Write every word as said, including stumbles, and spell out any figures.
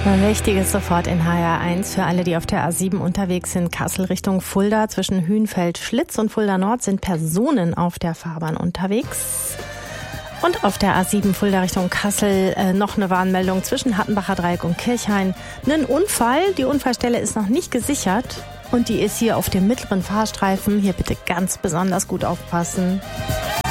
Wichtiges sofort in H R eins für alle, die auf der A sieben unterwegs sind. Kassel Richtung Fulda. Zwischen Hünfeld-Schlitz und Fulda Nord sind Personen auf der Fahrbahn unterwegs. Und auf der A sieben Fulda Richtung Kassel äh, noch eine Warnmeldung zwischen Hattenbacher Dreieck und Kirchhain. Ein Unfall. Die Unfallstelle ist noch nicht gesichert. Und die ist hier auf dem mittleren Fahrstreifen. Hier bitte ganz besonders gut aufpassen.